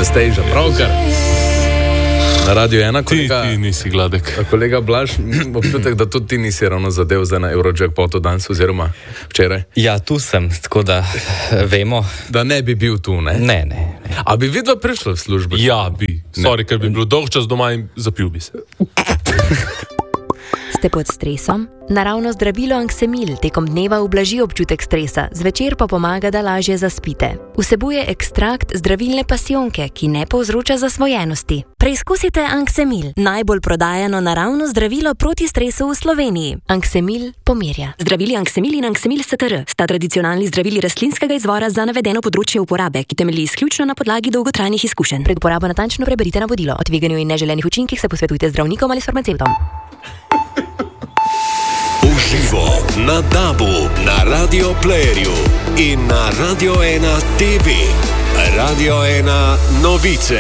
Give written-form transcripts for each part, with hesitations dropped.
Anastasia, pravkar. Na Radio 1, kolega... Ti nisi gladek. Kolega Blaž, občutek, da tudi ti nisi ravno zadev za na Eurojackpotu danes oziroma včeraj. Ja, tu sem, tako da vemo. Da ne bi bil tu, ne? Ne. A bi vidva prišla v službo? Ja, bi. Sorry, ker bi bilo dolg čas doma in zapil bi se. Ste pod stresom? Naravno zdravilo Anksemil tekom dneva ublaži občutek stresa, zvečer pa pomaga, da lažje zaspite. Vsebuje ekstrakt zdravilne pasijonke, ki ne povzroča zasvojenosti. Preizkusite Anksemil, najbolj prodajano naravno zdravilo proti stresu v Sloveniji. Anksemil pomirja. Zdravili Anksemil in Anksemil STR sta tradicionalni zdravili rastlinskega izvora za navedeno področje uporabe, ki temelji izključno na podlagi dolgotrajnih izkušenj. Pred uporabo natančno preberite navodilo. O tveganju in neželenih učinkih se posvetujte z zdravnikom ali s farmacevtom. Uživo na DAB-u, na Radio Playerju in na Radio 1 TV. Radio 1 novice.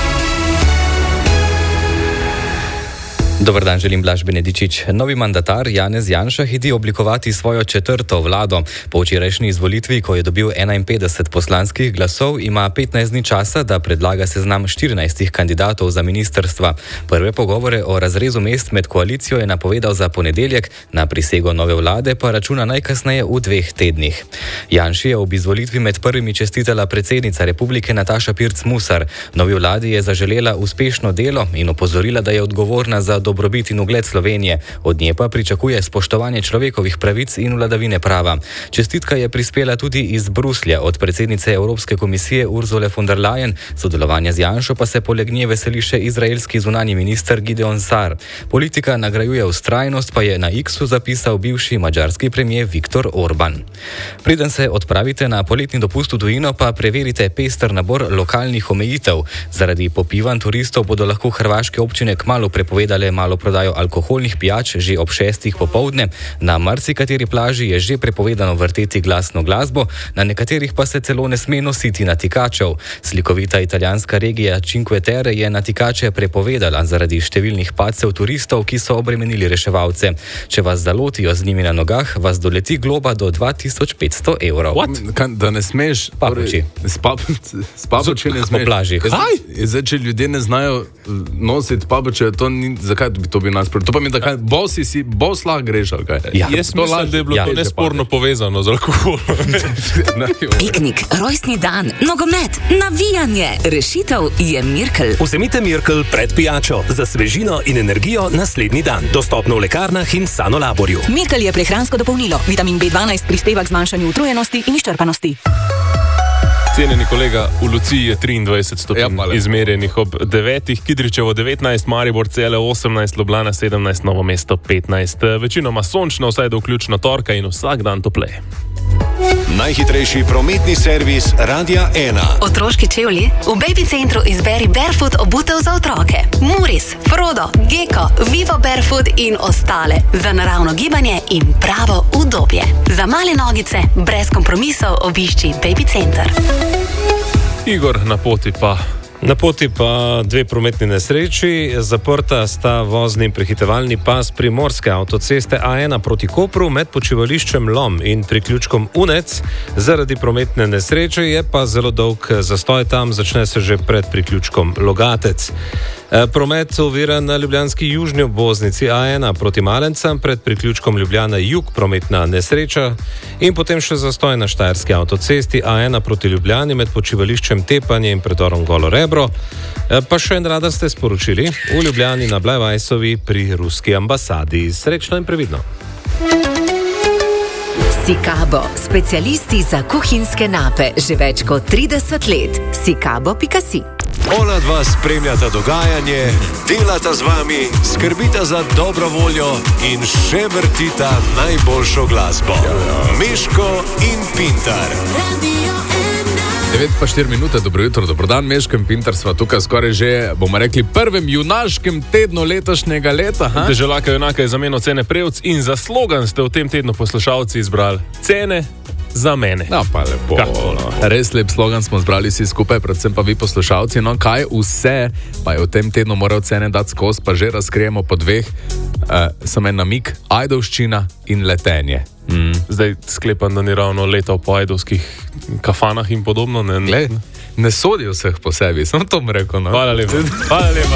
Dobar dan, želim Blaž Benedičič. Novi mandatar Janez Janša hiti oblikovati svojo četrto vlado. Po včerajšnji izvolitvi, ko je dobil 51 poslanskih glasov, ima 15 dni časa, da predlaga seznam 14 kandidatov za ministrstva. Prve pogovore o razrezu mest med koalicijo je napovedal za ponedeljek, na prisego nove vlade pa računa najkasneje v 2 tednih. Janši je ob izvolitvi med prvimi čestitala predsednica republike Nataša Pirc Musar. Novi vladi je zaželela uspešno delo in opozorila, da je odgovorna za dobrobit in ugled Slovenije. Od nje pa pričakuje spoštovanje človekovih pravic in vladavine prava. Čestitka je prispela tudi iz Bruslja od predsednice Evropske komisije Ursule von der Leyen. Sodelovanja z Janšo pa se poleg nje veseli še izraelski zunanji minister Gideon Sar. Politika nagrajuje vztrajnost, pa je na X-u zapisal bivši madžarski premier Viktor Orban. Preden se odpravite na poletni dopust v tujino, pa preverite pester nabor lokalnih omejitev. Zaradi popivanj turistov bodo lahko hrvaške občine kmalu prepovedale malo prodajo alkoholnih pijač že ob 6. popoldne. Na marsikateri plaži je že prepovedano vrteti glasno glasbo, na nekaterih pa se celo ne sme nositi natikačev. Slikovita italijanska regija Cinque Terre je natikače prepovedala zaradi številnih padcev turistov, ki so obremenili reševalce. Če vas zalotijo z njimi na nogah, vas doleti globa do 2500 evrov. Da ne smeš papuči. S papuči ne smeš. Po plaži. Zdaj, če ljudje ne znajo nositi papuče, to ni, zakaj bi to bil nas proti? To pa mi da kaj, bos lahko greš, ali kaj? Ja. Jaz mislim, da je bilo to nesporno povezano z alkoholom. Piknik, rojstni dan, nogomet, navijanje. Rešitev je Mirkel. Vzemite Mirkel pred pijačo za svežino in energijo naslednji dan. Dostopno v lekarnah in Sanolaborju. Mirkel je prehransko dopolnilo. Vitamin B12 prispeva k zmanjšanju utrujenosti in izčrpanosti. Cenjeni kolega, v Luciji je 23 stopinj izmerjenih ob 9, Kidričevo 19, Maribor Cele 18, Ljubljana 17, Novo mesto 15. Večinoma sončno, vsaj do vključno torka in vsak dan topleje. Najhitrejši prometni servis Radia 1. Otroški čevlji? V Baby Centru izberi Barefoot obutev za otroke. Muris, Frodo, Gecko, Vivo Barefoot in ostale. Za naravno gibanje in pravo udobje. Za male nogice, brez kompromisov obišči Baby Center. Igor, na poti pa 2 prometni nesreči. Zaprta sta vozni in prehitevalni pas primorske avtoceste A1 proti Kopru med počivališčem Lom in priključkom Unec. Zaradi prometne nesreče je pa zelo dolg zastoj tam, začne se že pred priključkom Logatec. Promet oviran na ljubljanski južni obvoznici A1 proti Malencam pred priključkom Ljubljana Jug, prometna nesreča, in potem še zastoj na štajerski avtocesti A1 proti Ljubljani med počivališčem Tepanje in predorom Golo Rebro. Pa še en radar ste sporočili v Ljubljani na Blajvajsovi pri ruski ambasadi. Srečno in previdno. Sikabo, specialisti za kuhinjske nape, že več kot 30 let. Sikabo.si. Ona dva spremljata dogajanje, delata z vami, skrbita za dobro voljo in še vrtita najboljšo glasbo. Meško in Pintar. 9:04 minute, dobro jutro, dobro dan, Meško in Pintar sva tukaj skoraj že, bomo rekli, prvem junaškem tednu letošnjega leta. Deželaka junaka je zamenjal Cene Prevc in za slogan ste v tem tednu poslušalci izbrali Cene za mene. No, pa lepo. Res lep slogan smo zbrali vsi skupaj, predvsem pa vi poslušalci. No, kaj vse pa je v tem tednu moral Cene dati skozi, pa že razkrijemo po 2. Samo en namig, ajdovščina in letenje. Zdaj sklepam, da ni ravno letal po ajdovskih kafanah in podobno. ne sodi vseh po sebi, samo to bom rekel. No? Hvala lepa.